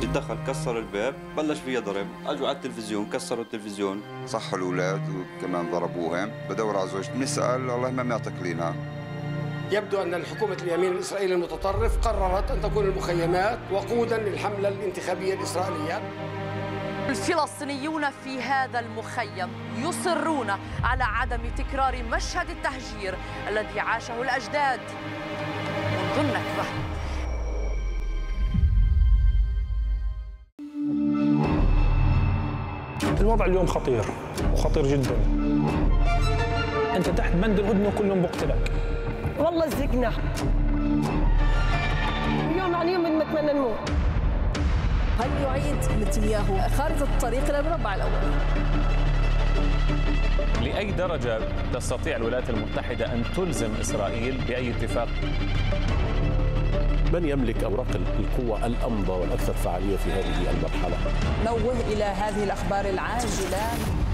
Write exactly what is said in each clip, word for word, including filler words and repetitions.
دخل كسر الباب، بلش فيها ضرب، اجوا على التلفزيون كسروا التلفزيون، صحوا الاولاد وكمان ضربوهم. بدور على زوجتي بنسال الله ما معطيك لينا. يبدو ان الحكومه اليمين الاسرائيلي المتطرف قررت ان تكون المخيمات وقودا للحمله الانتخابيه الاسرائيليه. الفلسطينيون في هذا المخيم يصرون على عدم تكرار مشهد التهجير الذي عاشه الأجداد منذ النكبة. الوضع اليوم خطير وخطير جدا. انت تحت بند الهدنه وكل يوم بقتلك. والله زقنا يوم عن يوم بنتمنى نموت. هل يعيد نتنياهو خارطة الطريق إلى المربع الأول؟ لأي درجة تستطيع الولايات المتحدة أن تلزم إسرائيل بأي اتفاق؟ من يملك أوراق القوة الأمضى والأكثر فعالية في هذه المرحلة؟ نوه إلى هذه الأخبار العاجلة.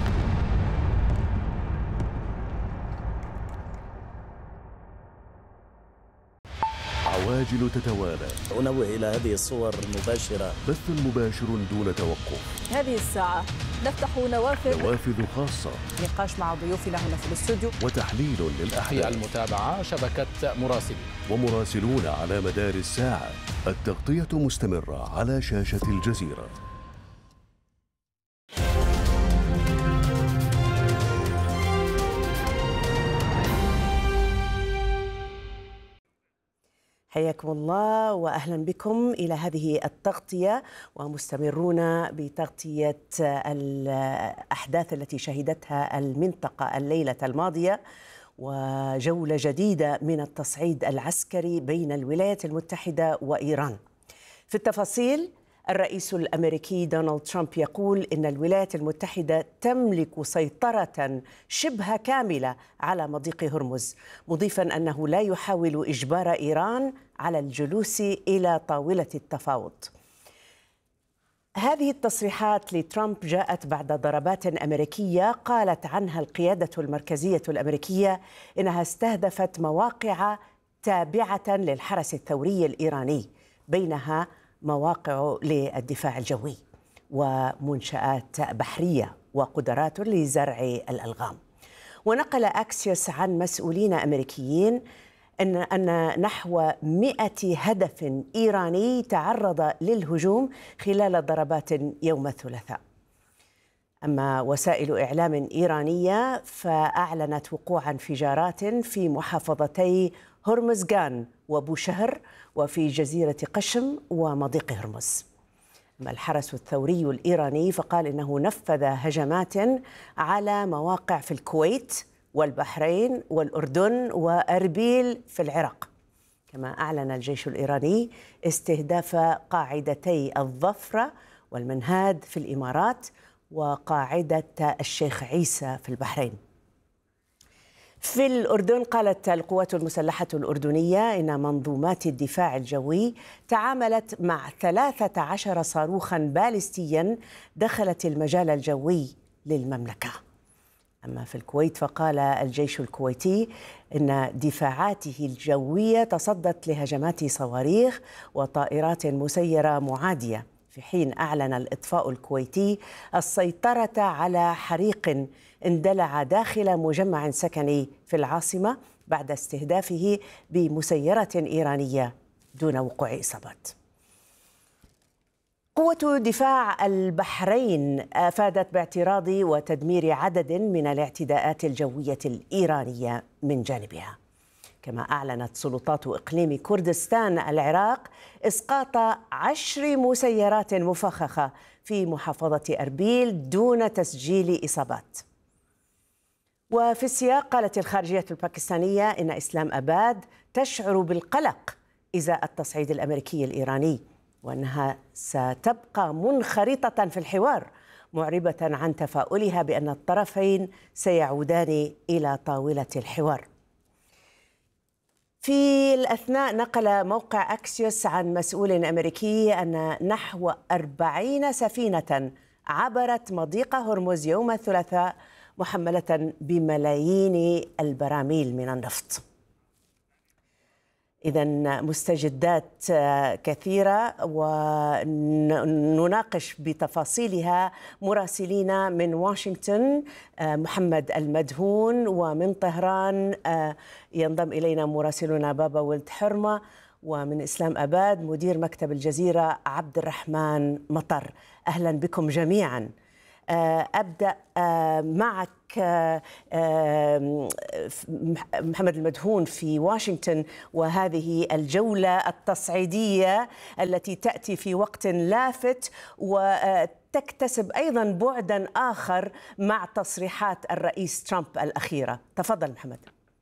عواجل تتوالى. أنوه إلى هذه الصور المباشرة. بث مباشر دون توقف. هذه الساعة نفتح نوافذ نوافذ خاصة. نقاش مع ضيوفنا هنا في الاستوديو. وتحليل للأحداث. في المتابعة شبكة مراسلين. ومراسلون على مدار الساعة. التغطية مستمرة على شاشة الجزيرة. حياكم الله وأهلا بكم إلى هذه التغطية، ومستمرون بتغطية الأحداث التي شهدتها المنطقة الليلة الماضية، وجولة جديدة من التصعيد العسكري بين الولايات المتحدة وإيران. في التفاصيل، الرئيس الأمريكي دونالد ترامب يقول إن الولايات المتحدة تملك سيطرة شبه كاملة على مضيق هرمز، مضيفاً أنه لا يحاول إجبار إيران على الجلوس إلى طاولة التفاوض. هذه التصريحات لترامب جاءت بعد ضربات أمريكية قالت عنها القيادة المركزية الأمريكية إنها استهدفت مواقع تابعة للحرس الثوري الإيراني، بينها مواقع للدفاع الجوي ومنشآت بحرية وقدرات لزرع الألغام. ونقل أكسيوس عن مسؤولين أمريكيين أن أن نحو مئة هدف إيراني تعرض للهجوم خلال ضربات يوم الثلاثاء. أما وسائل إعلام إيرانية فأعلنت وقوع انفجارات في محافظتي هرمزغان وبوشهر وفي جزيرة قشم ومضيق هرمز. أما الحرس الثوري الإيراني فقال إنه نفذ هجمات على مواقع في الكويت والبحرين والأردن وأربيل في العراق. كما أعلن الجيش الإيراني استهداف قاعدتي الظفرة والمنهاد في الإمارات وقاعدة الشيخ عيسى في البحرين. في الأردن قالت القوات المسلحة الأردنية إن منظومات الدفاع الجوي تعاملت مع ثلاثة عشر صاروخاً باليستياً دخلت المجال الجوي للمملكة. أما في الكويت فقال الجيش الكويتي إن دفاعاته الجوية تصدت لهجمات صواريخ وطائرات مسيرة معادية، في حين أعلن الإطفاء الكويتي السيطرة على حريق اندلع داخل مجمع سكني في العاصمة بعد استهدافه بمسيرة إيرانية دون وقوع إصابات. قوة دفاع البحرين أفادت باعتراض وتدمير عدد من الاعتداءات الجوية الإيرانية من جانبها. كما أعلنت سلطات إقليم كردستان العراق إسقاط عشر مسيرات مفخخة في محافظة أربيل دون تسجيل إصابات. وفي السياق قالت الخارجية الباكستانية إن إسلام أباد تشعر بالقلق إزاء التصعيد الأمريكي الإيراني، وأنها ستبقى منخرطة في الحوار، معربة عن تفاؤلها بأن الطرفين سيعودان إلى طاولة الحوار. في الأثناء نقل موقع أكسيوس عن مسؤول أمريكي أن نحو أربعين سفينة عبرت مضيق هرمز يوم الثلاثاء محملة بملايين البراميل من النفط. إذا مستجدات كثيرة ونناقش بتفاصيلها مراسلينا من واشنطن محمد المدهون، ومن طهران ينضم إلينا مراسلنا بابا ولد حرمة، ومن إسلام أباد مدير مكتب الجزيرة عبد الرحمن مطر. أهلا بكم جميعا. أبدأ معك محمد المدهون في واشنطن، وهذه الجولة التصعيدية التي تأتي في وقت لافت وتكتسب أيضا بعدا آخر مع تصريحات الرئيس ترامب الأخيرة. تفضل محمد.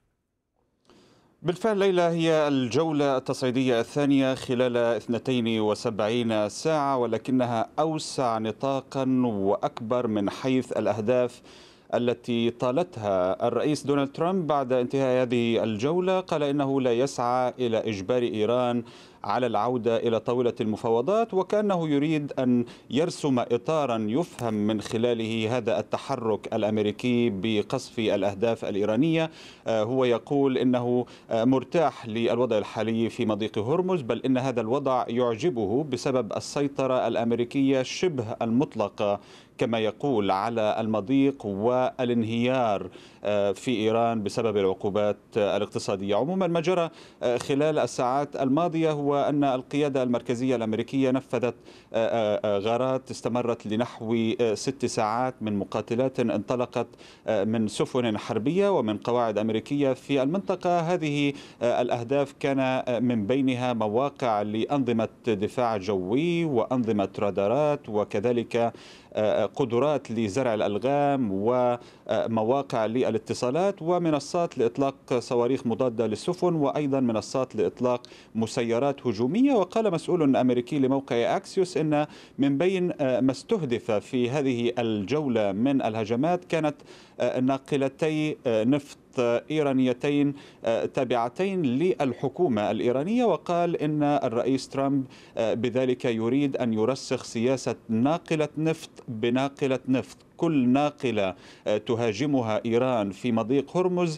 بالفعل ليلى، هي الجولة التصعيدية الثانية خلال اثنتين وسبعين ساعة، ولكنها أوسع نطاقا وأكبر من حيث الأهداف التي طالتها الرئيس دونالد ترامب. بعد انتهاء هذه الجولة قال إنه لا يسعى إلى إجبار إيران على العودة إلى طاولة المفاوضات، وكأنه يريد أن يرسم إطارا يفهم من خلاله هذا التحرك الأمريكي بقصف الأهداف الإيرانية. هو يقول إنه مرتاح للوضع الحالي في مضيق هرمز، بل إن هذا الوضع يعجبه بسبب السيطرة الأمريكية شبه المطلقة كما يقول على المضيق والانهيار في إيران بسبب العقوبات الاقتصادية. عموما ما جرى خلال الساعات الماضية هو أن القيادة المركزية الأمريكية نفذت غارات استمرت لنحو ست ساعات من مقاتلات انطلقت من سفن حربية ومن قواعد أمريكية في المنطقة. هذه الأهداف كان من بينها مواقع لأنظمة دفاع جوي وأنظمة رادارات، وكذلك قدرات لزرع الألغام ومواقع للاتصالات ومنصات لإطلاق صواريخ مضادة للسفن، وأيضا منصات لإطلاق مسيرات هجومية. وقال مسؤول أمريكي لموقع أكسيوس إن من بين ما استهدف في هذه الجولة من الهجمات كانت ناقلتي نفط إيرانيتين تابعتين للحكومة الإيرانية. وقال إن الرئيس ترامب بذلك يريد أن يرسخ سياسة ناقلة نفط بناقلة نفط. كل ناقلة تهاجمها إيران في مضيق هرمز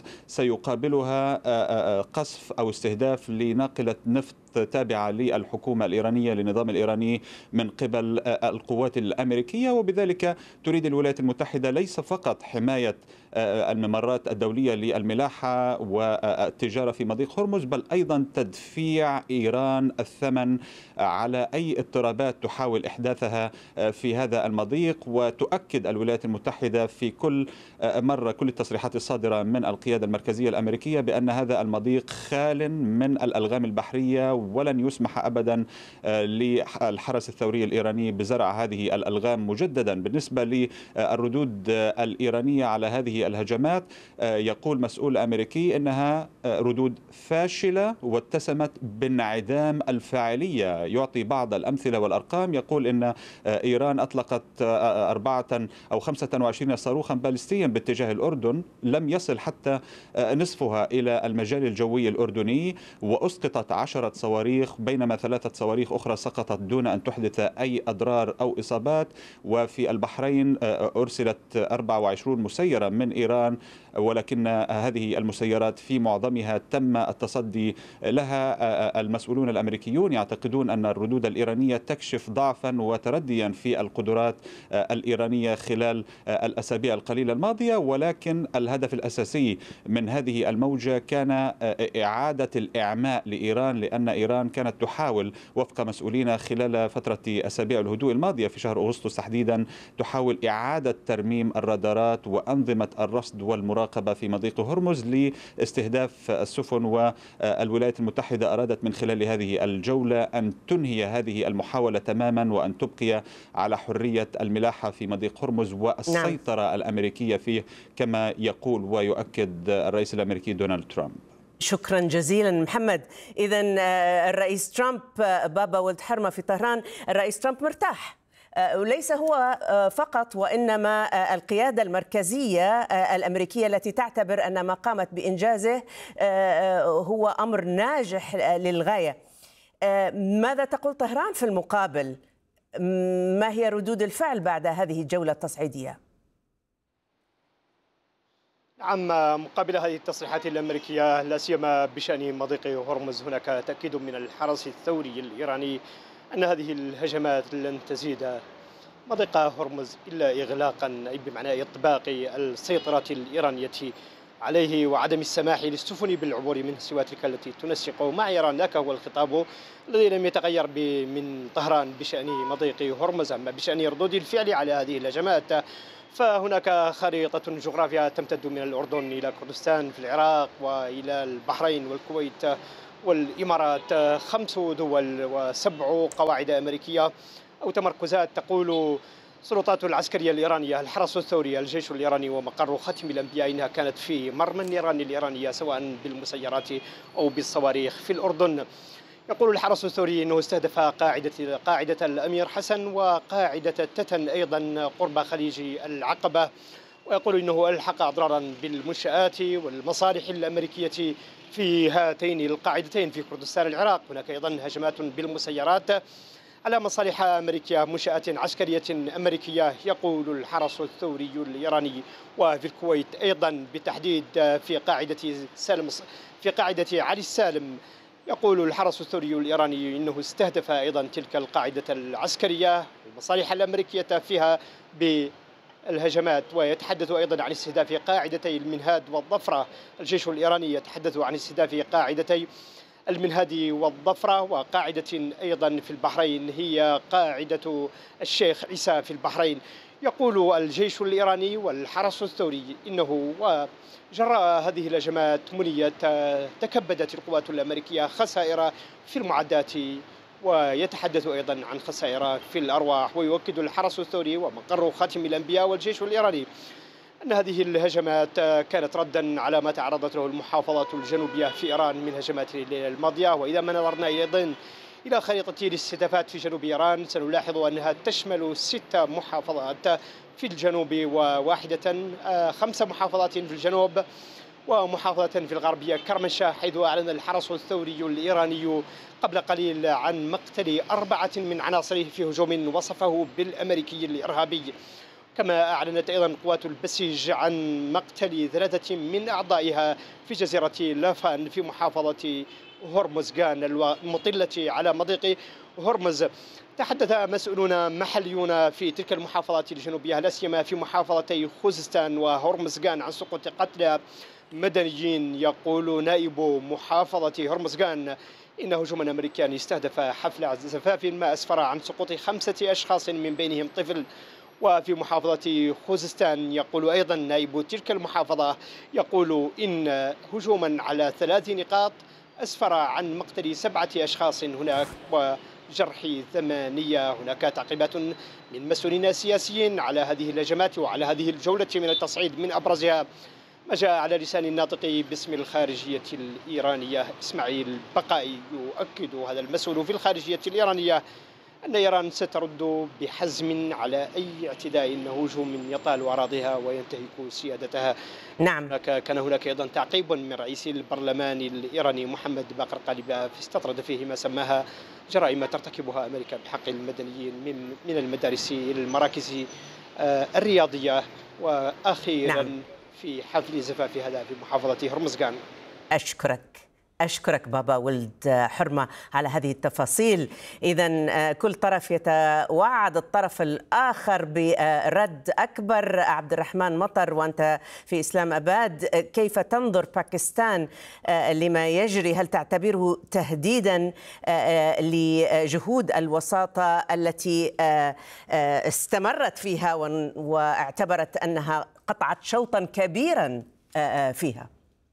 سيقابلها قصف أو استهداف لناقلة نفط تابعة للحكومة الإيرانية للنظام الإيراني من قبل القوات الأمريكية. وبذلك تريد الولايات المتحدة ليس فقط حماية الممرات الدولية للملاحة والتجارة في مضيق هرمز، بل أيضا تدفيع إيران الثمن على أي اضطرابات تحاول إحداثها في هذا المضيق. وتؤكد الولايات المتحدة في كل مرة كل التصريحات الصادرة من القيادة المركزية الأمريكية بأن هذا المضيق خال من الألغام البحرية، ولن يسمح أبدا للحرس الثوري الإيراني بزرع هذه الألغام مجددا. بالنسبة للردود الإيرانية على هذه الهجمات يقول مسؤول أمريكي إنها ردود فاشلة واتسمت بانعدام الفاعلية. يعطي بعض الأمثلة والأرقام، يقول إن إيران أطلقت أربعة أو خمسة وعشرين صاروخا باليستيا باتجاه الأردن، لم يصل حتى نصفها إلى المجال الجوي الأردني، وأسقطت عشرة صواريخ بينما ثلاثة صواريخ أخرى سقطت دون أن تحدث أي أضرار أو إصابات. وفي البحرين أرسلت أربعة وعشرين مسيرة من إيران، ولكن هذه المسيرات في معظمها تم التصدي لها. المسؤولون الأمريكيون يعتقدون أن الردود الإيرانية تكشف ضعفا وترديا في القدرات الإيرانية خلال الأسابيع القليلة الماضية، ولكن الهدف الأساسي من هذه الموجة كان إعادة الإعماء لإيران، لأن إيران كانت تحاول وفق مسؤولين خلال فترة أسابيع الهدوء الماضية في شهر أغسطس تحديدا تحاول إعادة ترميم الرادارات وأنظمة الرصد والمراقبة في مضيق هرمز لاستهداف السفن. والولايات المتحدة أرادت من خلال هذه الجولة أن تنهي هذه المحاولة تماما وأن تبقي على حرية الملاحة في مضيق هرمز والسيطرة نعم. الأمريكية فيه كما يقول ويؤكد الرئيس الأمريكي دونالد ترامب. شكرا جزيلا محمد. إذا الرئيس ترامب، بابا ولد حرمة في طهران، الرئيس ترامب مرتاح، وليس هو فقط وإنما القيادة المركزية الأمريكية التي تعتبر أن ما قامت بإنجازه هو أمر ناجح للغاية. ماذا تقول طهران في المقابل؟ ما هي ردود الفعل بعد هذه الجولة التصعيدية؟ عما مقابل هذه التصريحات الأمريكية لا سيما بشأن مضيق هرمز، هناك تأكيد من الحرس الثوري الإيراني أن هذه الهجمات لن تزيد مضيق هرمز إلا إغلاقا، أي بمعنى إطباق السيطرة الإيرانية عليه وعدم السماح للسفن بالعبور منه سوى تلك التي تنسق مع إيران. ذاك هو الخطاب الذي لم يتغير من طهران بشأن مضيق هرمز. أما بشأن ردود الفعل على هذه الهجمات فهناك خريطة جغرافية تمتد من الأردن إلى كردستان في العراق وإلى البحرين والكويت والإمارات، خمس دول وسبع قواعد أمريكية أو تمركزات. تقول السلطات العسكرية الإيرانية الحرس الثوري الجيش الإيراني ومقر ختم الأنبياء إنها كانت في مرمى النيران الإيرانية سواء بالمسيرات أو بالصواريخ في الأردن. يقول الحرس الثوري أنه استهدف قاعدة قاعدة الأمير حسن وقاعدة التتن أيضا قرب خليج العقبة، ويقول أنه ألحق أضرارا بالمنشآت والمصالح الأمريكية في هاتين القاعدتين في كردستان العراق. هناك أيضا هجمات بالمسيرات على مصالح أمريكية، منشآت عسكرية أمريكية، يقول الحرس الثوري الإيراني. وفي الكويت أيضا بالتحديد في قاعدة سالم في قاعدة علي السالم يقول الحرس الثوري الإيراني إنه استهدف أيضا تلك القاعدة العسكرية المصالح الأمريكية فيها بالهجمات. ويتحدث أيضا عن استهداف قاعدتي المنهاد والظفرة. الجيش الإيراني يتحدث عن استهداف قاعدتي المنهاد والظفرة، وقاعدة أيضا في البحرين هي قاعدة الشيخ عيسى في البحرين. يقول الجيش الإيراني والحرس الثوري إنه وجراء هذه الهجمات منية تكبدت القوات الأمريكية خسائر في المعدات، ويتحدث أيضا عن خسائر في الأرواح. ويؤكد الحرس الثوري ومقر خاتم الأنبياء والجيش الإيراني أن هذه الهجمات كانت ردا على ما تعرضت له المحافظات الجنوبية في إيران من هجمات الليلة الماضية. وإذا ما نظرنا أيضا إلى خريطة الاستهدافات في جنوب إيران سنلاحظ أنها تشمل ست محافظات في الجنوب وواحدة خمس محافظات في الجنوب ومحافظة في الغربية كرمنشاه، حيث أعلن الحرس الثوري الإيراني قبل قليل عن مقتل أربعة من عناصره في هجوم وصفه بالأمريكي الإرهابي. كما أعلنت أيضا قوات البسيج عن مقتل ثلاثة من أعضائها في جزيرة لافان في محافظة هرمزغان المطلة على مضيق هرمز. تحدث مسؤولون محليون في تلك المحافظات الجنوبية لا سيما في محافظتي خوزستان وهرمزغان عن سقوط قتلى مدنيين. يقول نائب محافظة هرمزغان إن هجوما أمريكيا استهدف حفل زفاف ما أسفر عن سقوط خمسة أشخاص من بينهم طفل. وفي محافظة خوزستان يقول أيضا نائب تلك المحافظة يقول إن هجوما على ثلاث نقاط أسفر عن مقتل سبعة أشخاص هناك وجرح ثمانية. هناك تعقيبات من مسؤولين سياسيين على هذه الهجمات وعلى هذه الجولة من التصعيد، من أبرزها ما جاء على لسان الناطق باسم الخارجية الإيرانية إسماعيل بقائي. يؤكد هذا المسؤول في الخارجية الإيرانية أن إيران سترد بحزم على أي اعتداء هجوم يطال أراضيها وينتهك سيادتها. نعم. هناك كان هناك أيضا تعقيب من رئيس البرلمان الإيراني محمد باقر قالباف استطرد فيه ما سماها جرائم ترتكبها أمريكا بحق المدنيين من من المدارس إلى المراكز الرياضية. وأخيرا نعم. في حفل زفاف هذا في محافظة هرمزغان. أشكرك أشكرك بابا ولد حرمة على هذه التفاصيل. إذن كل طرف يتوعد الطرف الآخر برد أكبر. عبد الرحمن مطر وأنت في إسلام أباد، كيف تنظر باكستان لما يجري؟ هل تعتبره تهديدا لجهود الوساطة التي استمرت فيها واعتبرت أنها قطعت شوطا كبيرا فيها؟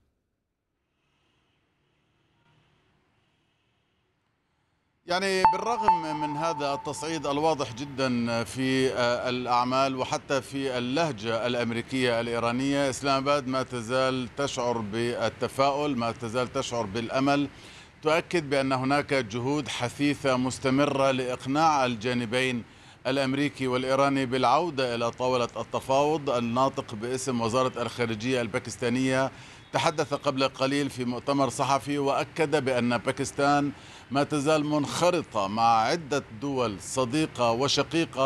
يعني بالرغم من هذا التصعيد الواضح جدا في الأعمال وحتى في اللهجة الأمريكية الإيرانية، إسلام آباد ما تزال تشعر بالتفاؤل، ما تزال تشعر بالأمل، تؤكد بأن هناك جهود حثيثة مستمرة لإقناع الجانبين الأمريكي والإيراني بالعودة إلى طاولة التفاوض. الناطق باسم وزارة الخارجية الباكستانية تحدث قبل قليل في مؤتمر صحفي وأكد بأن باكستان ما تزال منخرطة مع عدة دول صديقة وشقيقة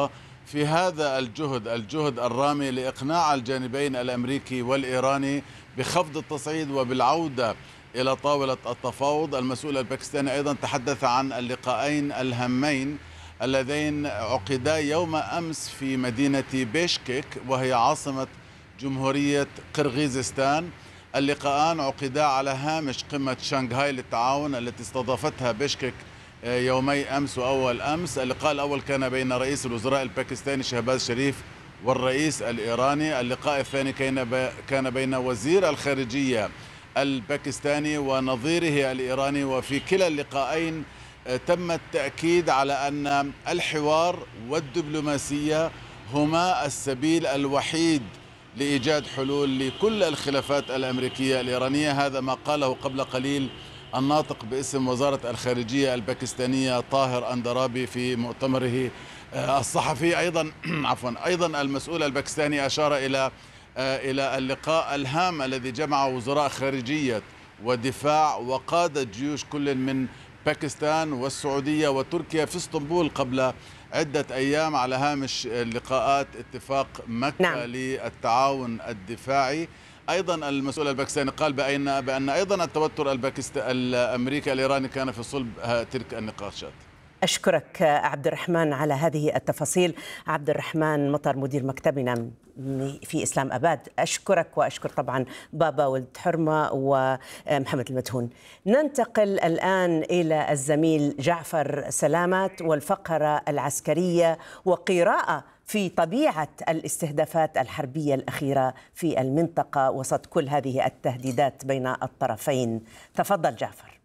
في هذا الجهد الجهد الرامي لإقناع الجانبين الأمريكي والإيراني بخفض التصعيد وبالعودة إلى طاولة التفاوض. المسؤول الباكستاني أيضا تحدث عن اللقاءين الهامين اللذين عقدا يوم أمس في مدينة بيشكك وهي عاصمة جمهورية قرغيزستان. اللقاءان عقدا على هامش قمة شنغهاي للتعاون التي استضافتها بيشكك يومي أمس وأول أمس. اللقاء الأول كان بين رئيس الوزراء الباكستاني شهباز شريف والرئيس الإيراني. اللقاء الثاني كان بين وزير الخارجية الباكستاني ونظيره الإيراني، وفي كلا اللقاءين تم التأكيد على أن الحوار والدبلوماسية هما السبيل الوحيد لإيجاد حلول لكل الخلافات الأمريكية الإيرانية. هذا ما قاله قبل قليل الناطق باسم وزارة الخارجية الباكستانية طاهر أندرابي في مؤتمره الصحفي. أيضا عفوا أيضا المسؤول الباكستاني أشار إلى إلى اللقاء الهام الذي جمع وزراء خارجية ودفاع وقادة جيوش كل من باكستان والسعودية وتركيا في اسطنبول قبل عدة أيام على هامش لقاءات اتفاق مكة نعم. للتعاون الدفاعي. أيضا المسؤول الباكستاني قال بأن بأن أيضا التوتر الباكستاني الأمريكي الإيراني كان في صلب تلك النقاشات. أشكرك عبد الرحمن على هذه التفاصيل. عبد الرحمن مطر مدير مكتبنا في إسلام أباد، أشكرك وأشكر طبعا بابا ولد حرمة ومحمد المدهون. ننتقل الآن إلى الزميل جعفر سلامت والفقرة العسكرية وقراءة في طبيعة الاستهدافات الحربية الأخيرة في المنطقة وسط كل هذه التهديدات بين الطرفين. تفضل جعفر.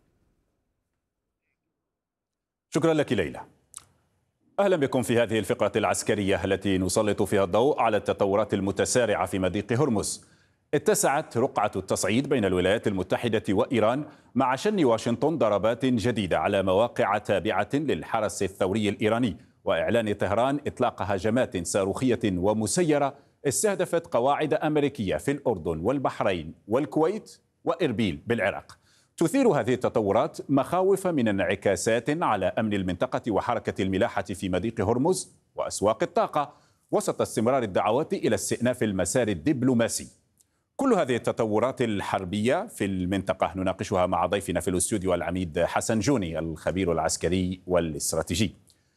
شكرا لك ليلى. أهلا بكم في هذه الفقرة العسكرية التي نسلط فيها الضوء على التطورات المتسارعة في مضيق هرمز. اتسعت رقعة التصعيد بين الولايات المتحدة وإيران مع شن واشنطن ضربات جديدة على مواقع تابعة للحرس الثوري الإيراني، وإعلان طهران إطلاق هجمات صاروخية ومسيرة استهدفت قواعد أمريكية في الأردن والبحرين والكويت وإربيل بالعراق. تثير هذه التطورات مخاوف من انعكاسات على أمن المنطقة وحركة الملاحة في مضيق هرمز وأسواق الطاقة، وسط استمرار الدعوات إلى استئناف المسار الدبلوماسي. كل هذه التطورات الحربية في المنطقة نناقشها مع ضيفنا في الاستوديو العميد حسن جوني الخبير العسكري والاستراتيجي،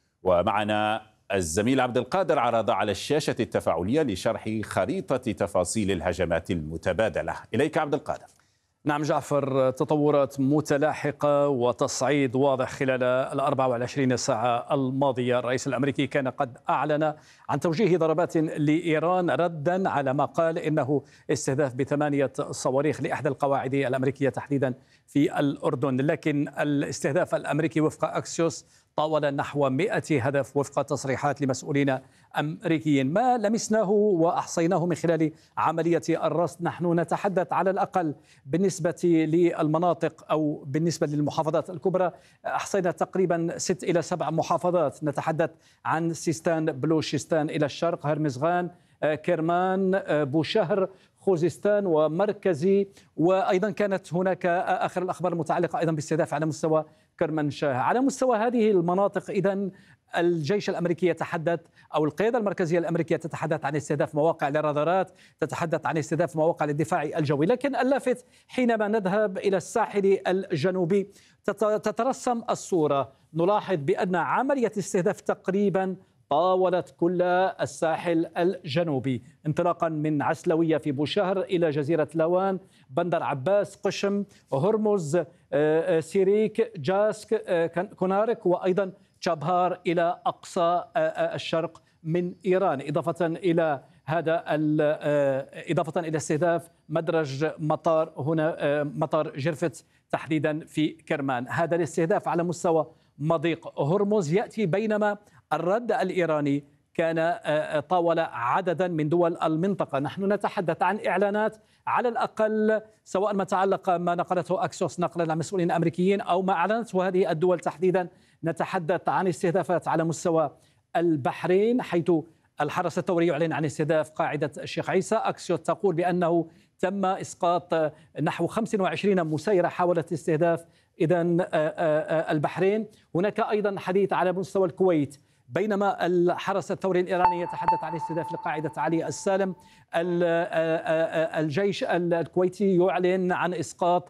ومعنا الزميل عبد القادر عرضة على الشاشة التفاعلية لشرح خريطة تفاصيل الهجمات المتبادلة. إليك عبد القادر. نعم جعفر، تطورات متلاحقة وتصعيد واضح خلال الأربع والعشرين ساعة الماضية. الرئيس الأمريكي كان قد أعلن عن توجيه ضربات لإيران ردا على ما قال إنه استهداف بثمانية صواريخ لإحدى القواعد الأمريكية تحديدا في الأردن، لكن الاستهداف الأمريكي وفق أكسيوس طاول نحو مئة هدف وفق تصريحات لمسؤولين أمريكيين. ما لمسناه وأحصيناه من خلال عملية الرصد، نحن نتحدث على الأقل بالنسبة للمناطق أو بالنسبة للمحافظات الكبرى أحصينا تقريبا ست إلى سبع محافظات. نتحدث عن سيستان، بلوشستان إلى الشرق، هرمزغان، كرمان، بوشهر، خوزستان ومركزي، وأيضا كانت هناك آخر الأخبار المتعلقة أيضا باستهداف على مستوى كرمانشاه. على مستوى هذه المناطق إذن الجيش الأمريكي يتحدث أو القيادة المركزية الأمريكية تتحدث عن استهداف مواقع للرادارات، تتحدث عن استهداف مواقع للدفاع الجوي، لكن اللافت حينما نذهب إلى الساحل الجنوبي تترسم الصورة. نلاحظ بأن عملية استهداف تقريبا طاولت كل الساحل الجنوبي، انطلاقا من عسلوية في بوشهر إلى جزيرة لاوان، بندر عباس، قشم، هرمز، سيريك، جاسك، كونارك، وأيضا شابهار إلى أقصى الشرق من إيران، إضافة إلى هذا إضافة إلى استهداف مدرج مطار هنا مطار جرفت تحديدا في كرمان. هذا الاستهداف على مستوى مضيق هرمز يأتي بينما الرد الإيراني كان طاول عددا من دول المنطقة. نحن نتحدث عن إعلانات على الأقل سواء ما تعلق ما نقلته أكسوس نقلا عن مسؤولين أمريكيين أو ما أعلنته هذه الدول تحديدا. نتحدث عن استهدافات على مستوى البحرين، حيث الحرس الثوري يعلن عن استهداف قاعدة الشيخ عيسى. أكسيوس تقول بأنه تم إسقاط نحو خمسة وعشرين مسيرة حاولت استهداف إذن البحرين. هناك أيضا حديث على مستوى الكويت بينما الحرس الثوري الإيراني يتحدث عن استهداف لقاعدة علي السالم. الجيش الكويتي يعلن عن إسقاط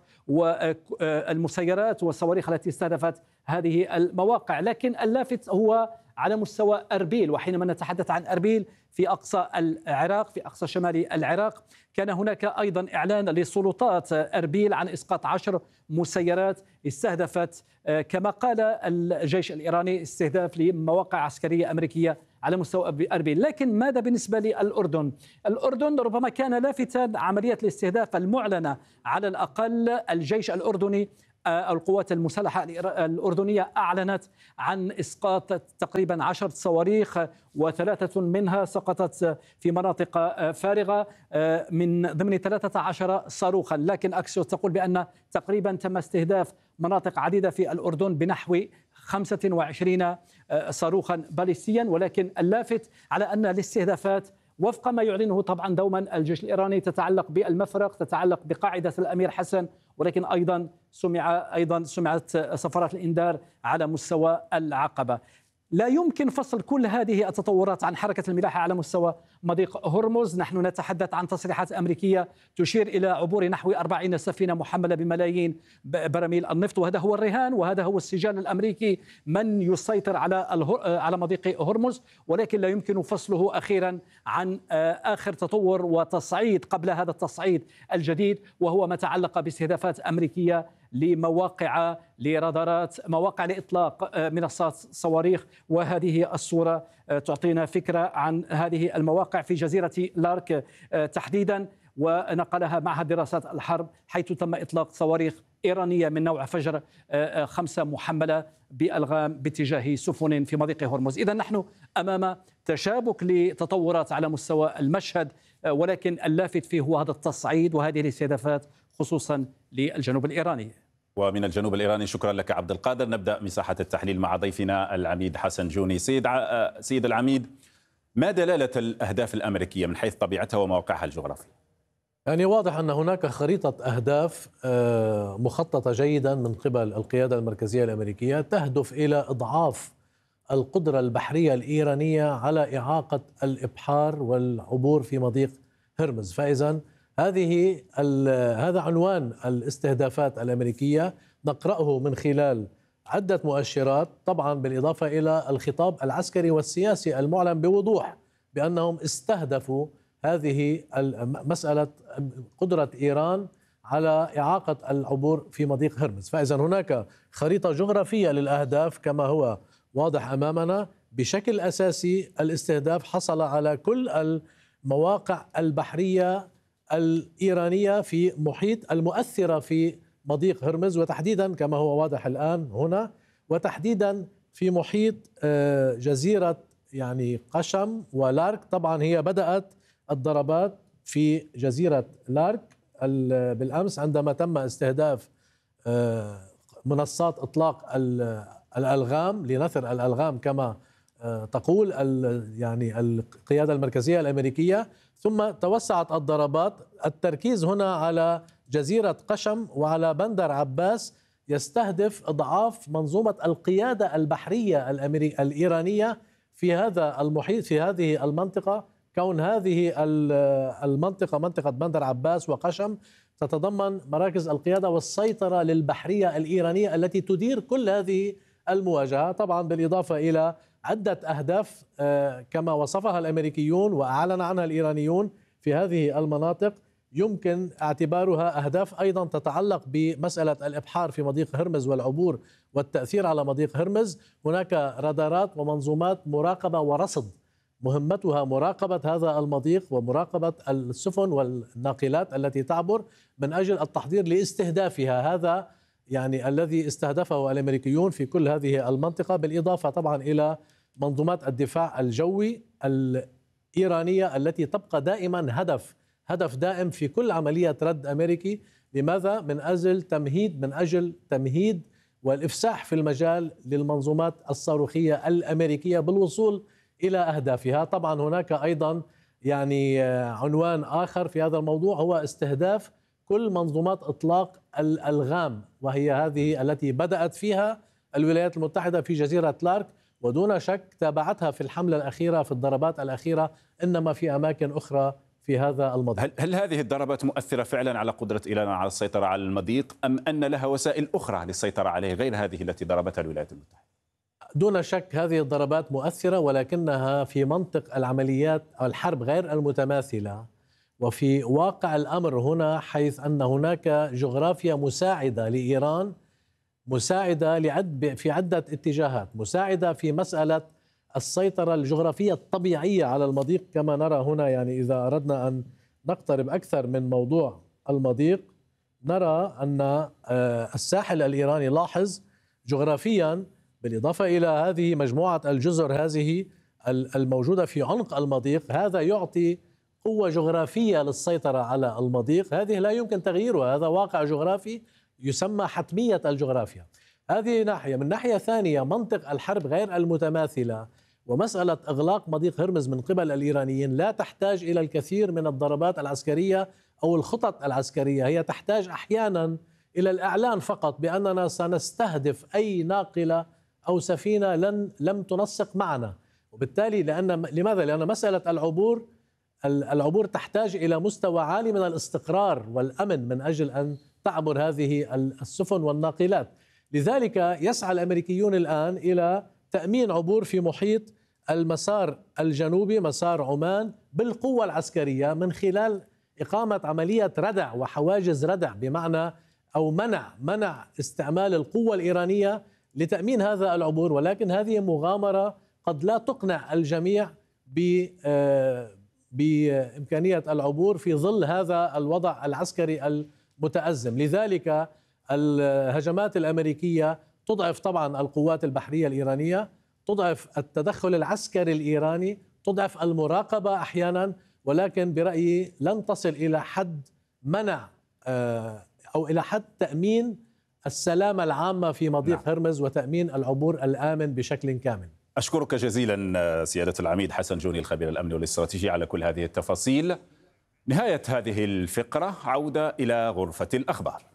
والمسيرات والصواريخ التي استهدفت هذه المواقع. لكن اللافت هو على مستوى أربيل، وحينما نتحدث عن أربيل في أقصى العراق، في أقصى شمال العراق، كان هناك أيضا إعلان لسلطات أربيل عن إسقاط عشر مسيرات استهدفت كما قال الجيش الإيراني استهداف لمواقع عسكرية أمريكية على مستوى أربيل. لكن ماذا بالنسبة للأردن؟ الأردن ربما كان لافتا عملية الاستهداف المعلنة، على الأقل الجيش الأردني القوات المسلحة الأردنية أعلنت عن إسقاط تقريبا عشرة صواريخ، وثلاثة منها سقطت في مناطق فارغة من ضمن ثلاثة عشر صاروخا. لكن أكسيوس تقول بأن تقريبا تم استهداف مناطق عديدة في الأردن بنحو خمسة وعشرين صاروخا باليستيا. ولكن اللافت على أن الاستهدافات وفق ما يعلنه طبعا دوما الجيش الإيراني تتعلق بالمفرق، تتعلق بقاعدة الأمير حسن، ولكن أيضا سمع أيضا سمعت صفارات الإنذار على مستوى العقبة. لا يمكن فصل كل هذه التطورات عن حركة الملاحة على مستوى مضيق هرمز. نحن نتحدث عن تصريحات أمريكية تشير إلى عبور نحو أربعين سفينة محملة بملايين براميل النفط، وهذا هو الرهان وهذا هو السجال الأمريكي من يسيطر على على مضيق هرمز. ولكن لا يمكن فصله أخيرا عن آخر تطور وتصعيد قبل هذا التصعيد الجديد، وهو ما تعلق باستهدافات أمريكية لمواقع لرادارات، مواقع لإطلاق منصات صواريخ. وهذه الصورة تعطينا فكرة عن هذه المواقع في جزيرة لارك تحديدا، ونقلها معهد دراسات الحرب، حيث تم إطلاق صواريخ إيرانية من نوع فجر خمسة محملة بألغام باتجاه سفن في مضيق هرمز. إذا نحن أمام تشابك لتطورات على مستوى المشهد، ولكن اللافت فيه هو هذا التصعيد وهذه الاستهدافات خصوصا للجنوب الإيراني. ومن الجنوب الإيراني شكرا لك عبد القادر. نبدأ مساحة التحليل مع ضيفنا العميد حسن جوني. سيد ع... سيد العميد، ما دلالة الأهداف الأمريكية من حيث طبيعتها وموقعها الجغرافي؟ يعني واضح أن هناك خريطة أهداف مخططة جيدا من قبل القيادة المركزية الأمريكية تهدف إلى إضعاف القدرة البحرية الإيرانية على إعاقة الإبحار والعبور في مضيق هرمز. فإذا هذه هذا عنوان الاستهدافات الأمريكية، نقرأه من خلال عدة مؤشرات، طبعا بالإضافة إلى الخطاب العسكري والسياسي المعلن بوضوح بأنهم استهدفوا هذه مسألة قدرة إيران على إعاقة العبور في مضيق هرمز. فإذا هناك خريطة جغرافية للأهداف كما هو واضح أمامنا. بشكل أساسي الاستهداف حصل على كل المواقع البحرية الإيرانية في محيط المؤثرة في مضيق هرمز، وتحديدا كما هو واضح الآن هنا، وتحديدا في محيط جزيرة يعني قشم ولارك. طبعا هي بدأت الضربات في جزيرة لارك بالأمس عندما تم استهداف منصات إطلاق الألغام لنثر الألغام كما تقول يعني القيادة المركزية الأمريكية. ثم توسعت الضربات، التركيز هنا على جزيرة قشم وعلى بندر عباس، يستهدف إضعاف منظومة القيادة البحرية الإيرانية في هذا المحيط، في هذه المنطقة. كون هذه المنطقة منطقة بندر عباس وقشم تتضمن مراكز القيادة والسيطرة للبحرية الإيرانية التي تدير كل هذه المواجهة، طبعا بالإضافة إلى عدة أهداف كما وصفها الأمريكيون وأعلن عنها الإيرانيون في هذه المناطق، يمكن اعتبارها أهداف أيضا تتعلق بمسألة الإبحار في مضيق هرمز والعبور والتأثير على مضيق هرمز. هناك رادارات ومنظومات مراقبة ورصد مهمتها مراقبة هذا المضيق ومراقبة السفن والناقلات التي تعبر من أجل التحضير لاستهدافها. هذا يعني الذي استهدفه الأمريكيون في كل هذه المنطقة، بالإضافة طبعا إلى منظومات الدفاع الجوي الإيرانية التي تبقى دائما هدف هدف دائم في كل عملية رد أمريكي. لماذا؟ من أجل تمهيد من أجل تمهيد والإفساح في المجال للمنظومات الصاروخية الأمريكية بالوصول إلى أهدافها. طبعا هناك أيضا يعني عنوان آخر في هذا الموضوع هو استهداف كل منظومات إطلاق الألغام، وهي هذه التي بدأت فيها الولايات المتحدة في جزيرة لارك ودون شك تابعتها في الحملة الأخيرة في الضربات الأخيرة، إنما في أماكن أخرى في هذا المضيق. هل, هل هذه الضربات مؤثرة فعلا على قدرة إيران على السيطرة على المضيق، أم أن لها وسائل أخرى للسيطرة عليه غير هذه التي ضربتها الولايات المتحدة؟ دون شك هذه الضربات مؤثرة، ولكنها في منطق العمليات أو الحرب غير المتماثلة، وفي واقع الأمر هنا، حيث أن هناك جغرافيا مساعدة لإيران، مساعدة لعد في عدة اتجاهات، مساعدة في مسألة السيطرة الجغرافية الطبيعية على المضيق كما نرى هنا. يعني إذا أردنا أن نقترب أكثر من موضوع المضيق نرى أن الساحل الإيراني، لاحظ جغرافيا بالإضافة إلى هذه مجموعة الجزر هذه الموجودة في عمق المضيق، هذا يعطي قوة جغرافية للسيطرة على المضيق، هذه لا يمكن تغييرها، هذا واقع جغرافي يسمى حتمية الجغرافيا. هذه ناحية. من ناحية ثانية منطق الحرب غير المتماثلة ومسألة إغلاق مضيق هرمز من قبل الإيرانيين لا تحتاج إلى الكثير من الضربات العسكرية أو الخطط العسكرية، هي تحتاج أحيانا إلى الإعلان فقط بأننا سنستهدف أي ناقلة أو سفينة لن لم تنسق معنا. وبالتالي لأن لماذا؟ لأن مسألة العبور العبور تحتاج إلى مستوى عالي من الاستقرار والأمن من أجل أن تعبر هذه السفن والناقلات. لذلك يسعى الأمريكيون الآن إلى تأمين عبور في محيط المسار الجنوبي، مسار عمان، بالقوة العسكرية من خلال إقامة عملية ردع وحواجز ردع، بمعنى أو منع منع استعمال القوة الإيرانية لتأمين هذا العبور. ولكن هذه مغامرة قد لا تقنع الجميع بإمكانية العبور في ظل هذا الوضع العسكري المتأزم. لذلك الهجمات الأمريكية تضعف طبعا القوات البحرية الإيرانية، تضعف التدخل العسكري الإيراني، تضعف المراقبة أحيانا، ولكن برأيي لن تصل إلى حد منع أو إلى حد تأمين السلامة العامة في مضيق نعم. هرمز وتأمين العبور الآمن بشكل كامل. أشكرك جزيلا سيادة العميد حسن جوني الخبير الأمني والاستراتيجي على كل هذه التفاصيل. نهاية هذه الفقرة، عودة إلى غرفة الأخبار.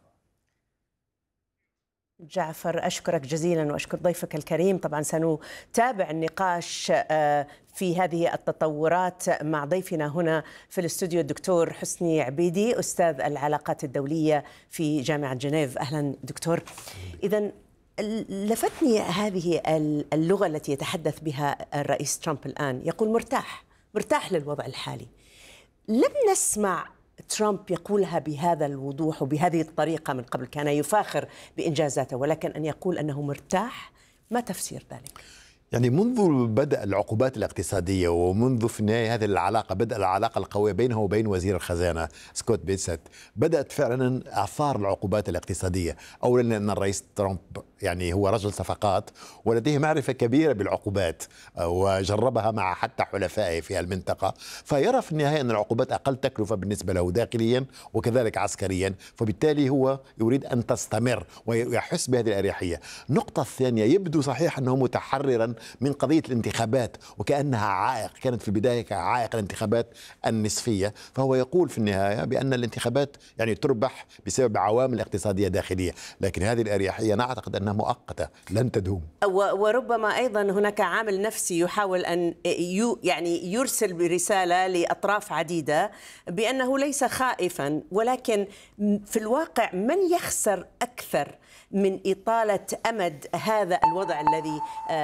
جعفر أشكرك جزيلا وأشكر ضيفك الكريم. طبعا سنتابع النقاش في هذه التطورات مع ضيفنا هنا في الاستوديو الدكتور حسني عبيدي، أستاذ العلاقات الدولية في جامعة جنيف. أهلا دكتور. إذن لفتني هذه اللغة التي يتحدث بها الرئيس ترامب الآن، يقول مرتاح مرتاح للوضع الحالي. لم نسمع ترامب يقولها بهذا الوضوح وبهذه الطريقة من قبل، كان يفاخر بإنجازاته، ولكن أن يقول أنه مرتاح، ما تفسير ذلك؟ يعني منذ بدأ العقوبات الاقتصادية ومنذ في النهاية هذه العلاقة، بدأ العلاقة القوية بينه وبين وزير الخزانة سكوت بيسيت، بدأت فعلا آثار العقوبات الاقتصادية. أولا لأن الرئيس ترامب يعني هو رجل صفقات ولديه معرفة كبيرة بالعقوبات وجربها مع حتى حلفائه في المنطقة، فيرى في النهاية أن العقوبات أقل تكلفة بالنسبة له داخليا وكذلك عسكريا، فبالتالي هو يريد أن تستمر ويحس بهذه الأريحية. النقطة الثانية، يبدو صحيح أنه متحررا من قضية الانتخابات وكأنها عائق، كانت في البداية كعائق الانتخابات النصفية، فهو يقول في النهاية بأن الانتخابات يعني تربح بسبب عوامل اقتصادية داخلية، لكن هذه الأريحية أنا أعتقد أنها مؤقتة لن تدوم. وربما أيضا هناك عامل نفسي يحاول أن يعني يرسل برسالة لأطراف عديدة بأنه ليس خائفا، ولكن في الواقع من يخسر أكثر من إطالة أمد هذا الوضع الذي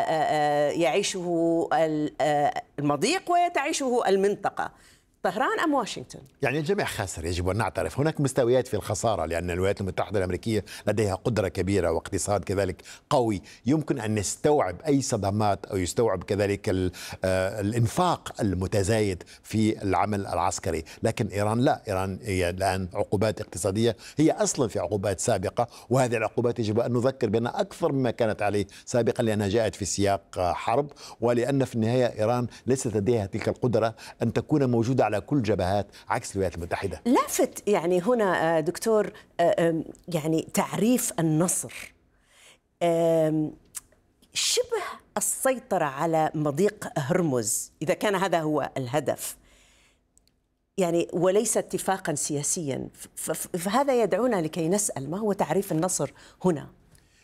يعيشه المضيق ويتعيشه المنطقة، طهران أم واشنطن؟ يعني الجميع خاسر، يجب أن نعترف. هناك مستويات في الخسارة، لأن الولايات المتحدة الأمريكية لديها قدرة كبيرة واقتصاد كذلك قوي يمكن أن يستوعب أي صدمات أو يستوعب كذلك الإنفاق المتزايد في العمل العسكري. لكن إيران لا، إيران هي الآن عقوبات اقتصادية، هي أصلا في عقوبات سابقة، وهذه العقوبات يجب أن نذكر بأنها أكثر مما كانت عليه سابقا، لأنها جاءت في سياق حرب، ولأن في النهاية إيران ليست لديها تلك القدرة أن تكون موجودة على كل جبهات عكس الولايات المتحدة. لافت يعني هنا دكتور يعني تعريف النصر شبه السيطرة على مضيق هرمز، إذا كان هذا هو الهدف يعني وليس اتفاقا سياسيا، فهذا يدعونا لكي نسأل ما هو تعريف النصر هنا؟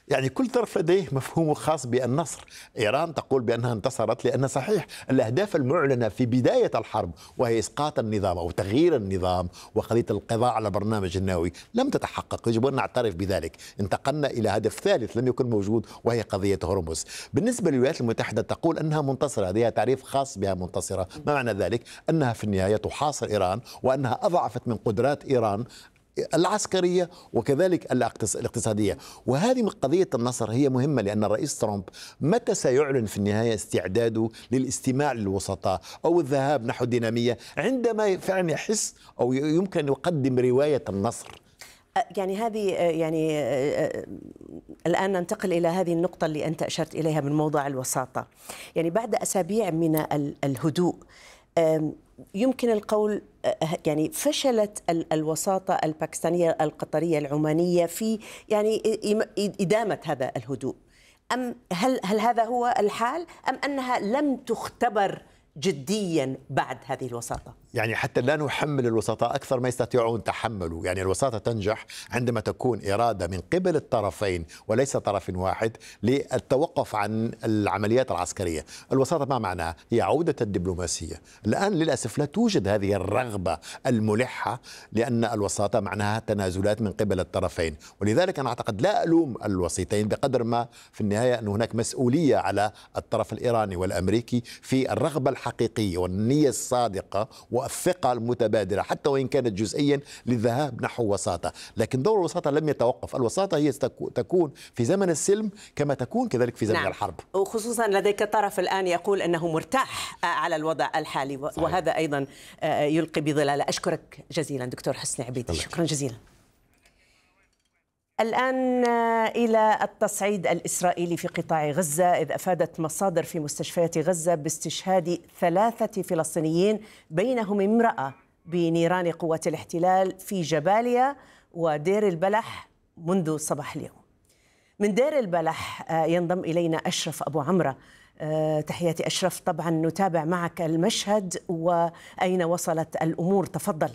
يعني كل طرف لديه مفهومه الخاص بالنصر. إيران تقول بأنها انتصرت لأن صحيح الأهداف المعلنة في بداية الحرب وهي إسقاط النظام أو تغيير النظام وقضية القضاء على البرنامج النووي لم تتحقق، يجب أن نعترف بذلك. انتقلنا إلى هدف ثالث لم يكن موجود وهي قضية هرمز. بالنسبة للولايات المتحدة تقول أنها منتصرة، لديها تعريف خاص بها منتصرة. ما معنى ذلك؟ أنها في النهاية تحاصر إيران وأنها أضعفت من قدرات إيران العسكرية وكذلك الاقتصادية. وهذه قضية النصر هي مهمة لأن الرئيس ترامب متى سيعلن في النهاية استعداده للاستماع للوسطاء أو الذهاب نحو الدينامية عندما فعلا يحس أو يمكن يقدم رواية النصر. يعني هذه يعني الآن ننتقل إلى هذه النقطة اللي أنت أشرت إليها من موضوع الوساطة. يعني بعد أسابيع من الهدوء يمكن القول يعني فشلت الوساطة الباكستانية القطرية العمانية في يعني إدامة هذا الهدوء، أم هل هل هذا هو الحال أم أنها لم تختبر جديا بعد هذه الوساطة؟ يعني حتى لا نحمل الوسطاء أكثر ما يستطيعون تحملوا. يعني الوساطة تنجح عندما تكون إرادة من قبل الطرفين وليس طرف واحد للتوقف عن العمليات العسكرية. الوساطة ما معناها؟ هي عودة الدبلوماسية. الآن للأسف لا توجد هذه الرغبة الملحة لأن الوساطة معناها تنازلات من قبل الطرفين، ولذلك أنا أعتقد لا ألوم الوسيطين بقدر ما في النهاية أن هناك مسؤولية على الطرف الإيراني والأمريكي في الرغبة الحقيقية والنية الصادقة والثقة المتبادلة حتى وإن كانت جزئيا للذهاب نحو وساطة. لكن دور الوساطة لم يتوقف. الوساطة هي تكون في زمن السلم كما تكون كذلك في زمن نعم. الحرب. وخصوصا لديك طرف الآن يقول أنه مرتاح على الوضع الحالي صحيح. وهذا أيضا يلقي بظلال. أشكرك جزيلا دكتور حسني عبيدي، شكرا جزيلا. الآن إلى التصعيد الإسرائيلي في قطاع غزة، إذ أفادت مصادر في مستشفيات غزة باستشهاد ثلاثة فلسطينيين بينهم امرأة بنيران قوات الاحتلال في جباليا ودير البلح منذ صباح اليوم. من دير البلح ينضم إلينا أشرف أبو عمرة. تحياتي أشرف، طبعا نتابع معك المشهد وأين وصلت الأمور، تفضل.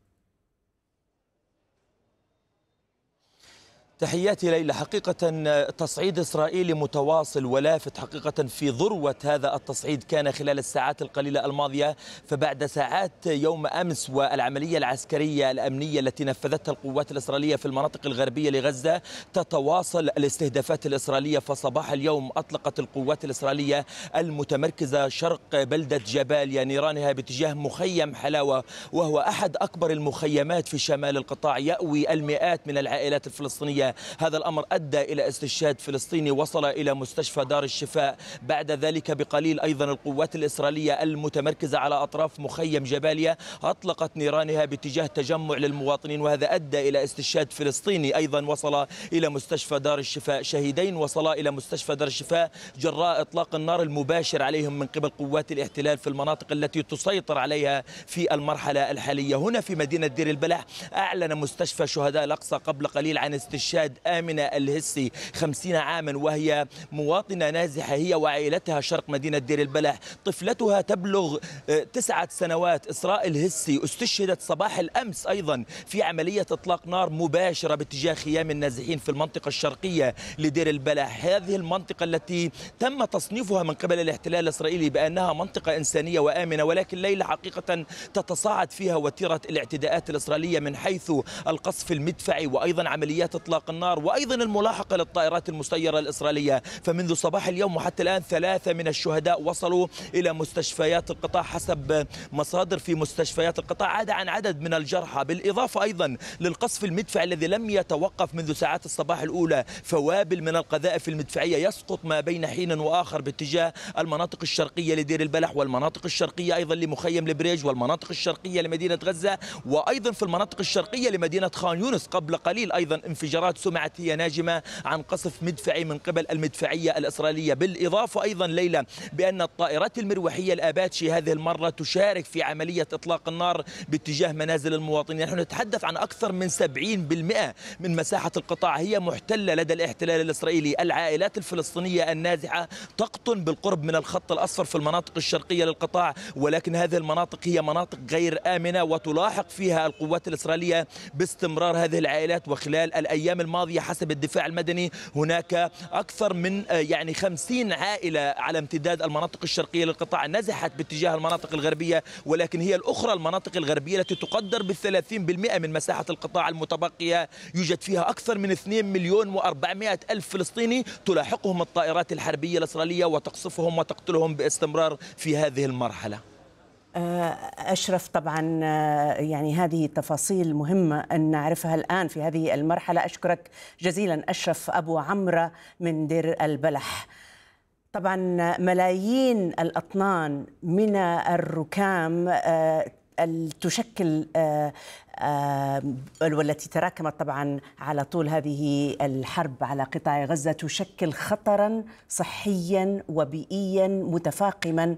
تحياتي ليلى. حقيقة تصعيد إسرائيلي متواصل ولافت حقيقة في ذروة هذا التصعيد كان خلال الساعات القليلة الماضية، فبعد ساعات يوم أمس والعملية العسكرية الأمنية التي نفذتها القوات الإسرائيلية في المناطق الغربية لغزة تتواصل الاستهدافات الإسرائيلية. فصباح اليوم أطلقت القوات الإسرائيلية المتمركزة شرق بلدة جباليا نيرانها باتجاه مخيم حلاوة، وهو أحد أكبر المخيمات في شمال القطاع يأوي المئات من العائلات الفلسطينية. هذا الأمر أدى إلى استشهاد فلسطيني وصل إلى مستشفى دار الشفاء. بعد ذلك بقليل أيضا القوات الإسرائيلية المتمركزة على أطراف مخيم جباليا أطلقت نيرانها باتجاه تجمع للمواطنين، وهذا أدى إلى استشهاد فلسطيني أيضا وصل إلى مستشفى دار الشفاء. شهيدين وصلا إلى مستشفى دار الشفاء جراء إطلاق النار المباشر عليهم من قبل قوات الاحتلال في المناطق التي تسيطر عليها في المرحلة الحالية. هنا في مدينة دير البلح أعلن مستشفى شهداء الأقصى قبل قليل عن استشهاد آمنة الهسي خمسين عاما، وهي مواطنة نازحة هي وعائلتها شرق مدينة دير البلح. طفلتها تبلغ تسعة سنوات إسراء الهسي استشهدت صباح الأمس أيضا في عملية إطلاق نار مباشرة باتجاه خيام النازحين في المنطقة الشرقية لدير البلح. هذه المنطقة التي تم تصنيفها من قبل الاحتلال الإسرائيلي بأنها منطقة إنسانية وآمنة، ولكن ليلى حقيقة تتصاعد فيها وتيرة الاعتداءات الإسرائيلية من حيث القصف المدفعي وأيضا عمليات إطلاق النار وأيضا الملاحقة للطائرات المسيرة الإسرائيلية. فمنذ صباح اليوم وحتى الآن ثلاثة من الشهداء وصلوا إلى مستشفيات القطاع حسب مصادر في مستشفيات القطاع، عدا عن عدد من الجرحى، بالإضافة أيضا للقصف المدفعي الذي لم يتوقف منذ ساعات الصباح الأولى. فوابل من القذائف المدفعية يسقط ما بين حين وآخر باتجاه المناطق الشرقية لدير البلح والمناطق الشرقية أيضا لمخيم البريج والمناطق الشرقية لمدينة غزة وأيضا في المناطق الشرقية لمدينة خان يونس. قبل قليل أيضا انفجارات سمعت هي ناجمة عن قصف مدفعي من قبل المدفعية الإسرائيلية. بالإضافة أيضا ليلى بأن الطائرات المروحية الآباتشي هذه المرة تشارك في عملية إطلاق النار باتجاه منازل المواطنين. نحن نتحدث عن أكثر من سبعين بالمئة من مساحة القطاع هي محتلة لدى الاحتلال الإسرائيلي. العائلات الفلسطينية النازحة تقطن بالقرب من الخط الأصفر في المناطق الشرقية للقطاع، ولكن هذه المناطق هي مناطق غير آمنة وتلاحق فيها القوات الإسرائيلية باستمرار هذه العائلات. وخلال الأيام الماضية حسب الدفاع المدني هناك أكثر من يعني خمسين عائلة على امتداد المناطق الشرقية للقطاع نزحت باتجاه المناطق الغربية، ولكن هي الأخرى المناطق الغربية التي تقدر بالثلاثين بالمئة من مساحة القطاع المتبقية يوجد فيها أكثر من اثنين مليون وأربعمئة ألف فلسطيني تلاحقهم الطائرات الحربية الإسرائيلية وتقصفهم وتقتلهم باستمرار في هذه المرحلة. أشرف، طبعا يعني هذه تفاصيل مهمة أن نعرفها الآن في هذه المرحلة. أشكرك جزيلا أشرف أبو عمرة من دير البلح. طبعا ملايين الأطنان من الركام تشكل والتي تراكمت طبعا على طول هذه الحرب على قطاع غزة تشكل خطرا صحيا وبيئيا متفاقما